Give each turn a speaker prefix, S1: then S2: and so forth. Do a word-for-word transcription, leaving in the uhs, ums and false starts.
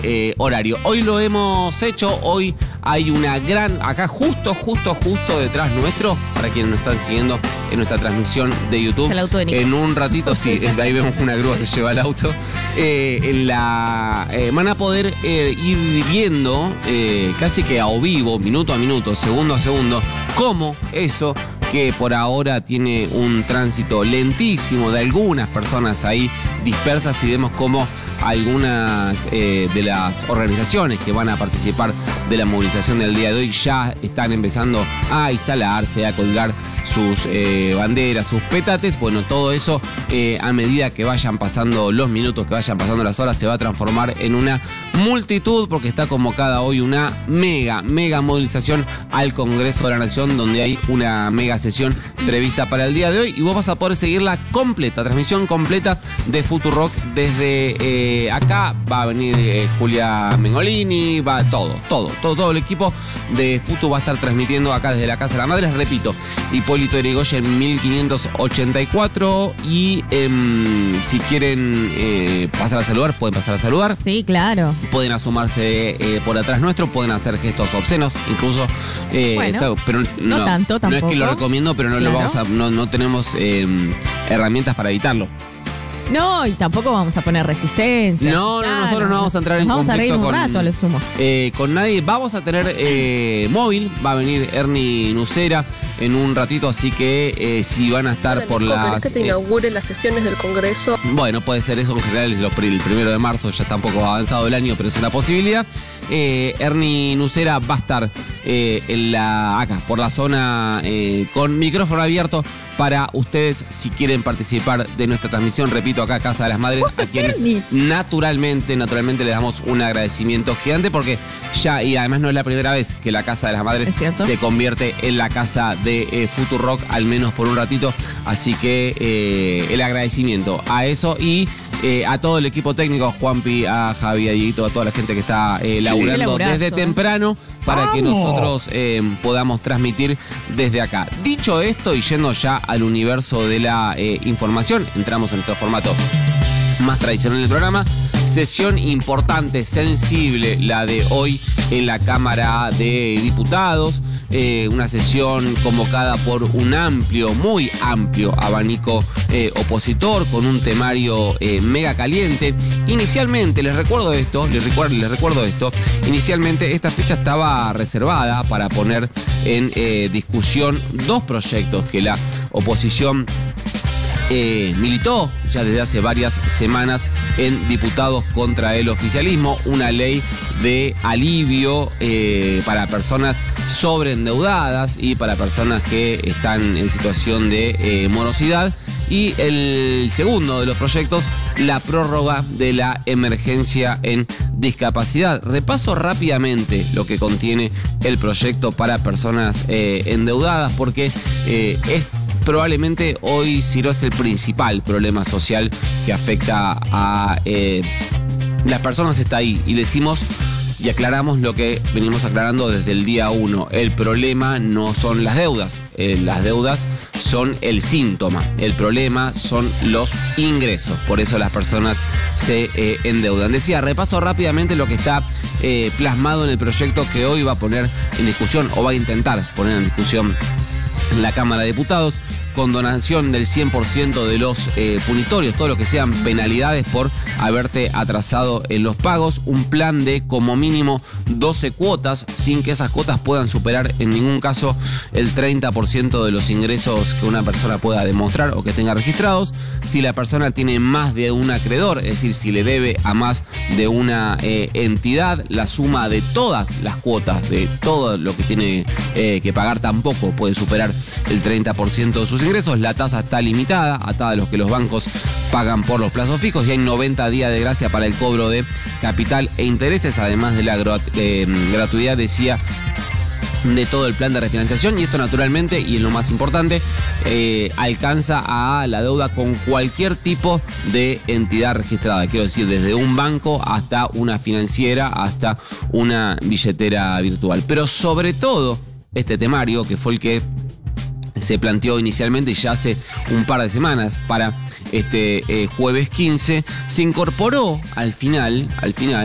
S1: eh, horario. Hoy lo hemos hecho, hoy hay una gran, acá justo, justo, justo detrás nuestro, para quienes nos están siguiendo en nuestra transmisión de YouTube.
S2: Es el auto de Nico.
S1: En un ratito, sí, es, ahí vemos una grúa se lleva el auto. Eh, en la, eh, van a poder eh, ir viendo eh, casi que a o vivo, minuto a minuto, segundo a segundo, cómo eso que por ahora tiene un tránsito lentísimo de algunas personas ahí dispersas, y vemos cómo algunas eh, de las organizaciones que van a participar de la movilización del día de hoy ya están empezando a instalarse, a colgar sus eh, banderas, sus petates. Bueno, todo eso eh, a medida que vayan pasando los minutos, que vayan pasando las horas, se va a transformar en una multitud, porque está convocada hoy una mega, mega movilización al Congreso de la Nación, donde hay una mega sesión prevista para el día de hoy, y vos vas a poder seguirla completa, transmisión completa de Futurock desde eh, acá. Va a venir eh, Julia Mengolini, va todo, todo, todo, todo el equipo de Futu va a estar transmitiendo acá desde la Casa de la Madre. Repito, Hipólito Yrigoyen mil quinientos ochenta y cuatro, y eh, si quieren eh, pasar a saludar, pueden pasar a saludar.
S2: Sí, claro.
S1: Pueden asomarse eh, por atrás nuestro, pueden hacer gestos obscenos, incluso. Eh,
S2: Bueno,
S1: eso, pero
S2: no
S1: no,
S2: tanto,
S1: no es que
S2: tampoco.
S1: lo recomiendo, pero no
S2: Claro.
S1: lo vamos a, no, no tenemos eh, herramientas para evitarlo.
S2: No, y tampoco vamos a poner resistencia.
S1: No, no,
S2: Claro.
S1: nosotros no vamos a entrar en
S2: Nos vamos a reír
S1: conflicto
S2: un
S1: con-
S2: rato a lo sumo.
S1: Eh, con nadie. Vamos a tener eh, móvil, va a venir Ernie Nucera en un ratito, así que eh, si van a estar
S3: Hola,
S1: por
S3: Nico,
S1: las...
S3: ¿querés que te
S1: eh,
S3: inaugure las sesiones del Congreso?
S1: Bueno, puede ser eso, en general es lo- el primero de marzo, ya está un poco avanzado el año, pero es una posibilidad. Eh, Ernie Nucera va a estar eh, en la, acá, por la zona, eh, con micrófono abierto para ustedes si quieren participar de nuestra transmisión. Repito, acá Casa de las Madres,
S2: ¿Vos
S1: a
S2: sos
S1: quien
S2: Ernie?
S1: naturalmente, naturalmente les damos un agradecimiento gigante, porque ya, y además no es la primera vez que la Casa de las Madres
S2: ¿Es cierto?
S1: se convierte en la casa de eh, Futurock, al menos por un ratito. Así que eh, el agradecimiento a eso, y eh, a todo el equipo técnico, a Juanpi, a Javi, a Dieguito, a toda la gente que está eh, laburando
S2: laburazo,
S1: desde
S2: eh.
S1: temprano para que
S4: ¡Vamos!
S1: nosotros eh, podamos transmitir desde acá. Dicho esto, y yendo ya al universo de la eh, información, entramos en nuestro formato más tradicional del programa. Sesión importante, sensible, la de hoy en la Cámara de Diputados. Eh, una sesión convocada por un amplio, muy amplio abanico eh, opositor, con un temario eh, mega caliente. Inicialmente, les recuerdo esto, les recuerdo, les recuerdo esto, inicialmente esta fecha estaba reservada para poner en eh, discusión dos proyectos que la oposición Eh, militó ya desde hace varias semanas en Diputados contra el Oficialismo, una ley de alivio eh, para personas sobreendeudadas y para personas que están en situación de eh, morosidad. Y el segundo de los proyectos, la prórroga de la emergencia en discapacidad. Repaso rápidamente lo que contiene el proyecto para personas eh, endeudadas, porque eh, es probablemente hoy, si no es el principal problema social que afecta a eh, las personas, está ahí. Y decimos y aclaramos lo que venimos aclarando desde el día uno. El problema no son las deudas. Eh, las deudas son el síntoma. El problema son los ingresos. Por eso las personas se eh, endeudan. Decía, repaso rápidamente lo que está eh, plasmado en el proyecto que hoy va a poner en discusión, o va a intentar poner en discusión en la Cámara de Diputados. Condonación del cien por ciento de los eh, punitorios, todo lo que sean penalidades por haberte atrasado en los pagos. Un plan de como mínimo doce cuotas, sin que esas cuotas puedan superar en ningún caso el treinta por ciento de los ingresos que una persona pueda demostrar o que tenga registrados. Si la persona tiene más de un acreedor, es decir, si le debe a más de una eh, entidad, la suma de todas las cuotas, de todo lo que tiene eh, que pagar, tampoco puede superar el treinta por ciento de sus ingresos. La tasa está limitada, atada a los que los bancos pagan por los plazos fijos, y hay noventa días de gracia para el cobro de capital e intereses, además de la grat- eh, gratuidad, decía, de todo el plan de refinanciación. Y esto naturalmente, y es lo más importante, eh, alcanza a la deuda con cualquier tipo de entidad registrada. Quiero decir, desde un banco hasta una financiera, hasta una billetera virtual. Pero sobre todo, este temario, que fue el que se planteó inicialmente ya hace un par de semanas para este eh, jueves quince, se incorporó al final, al final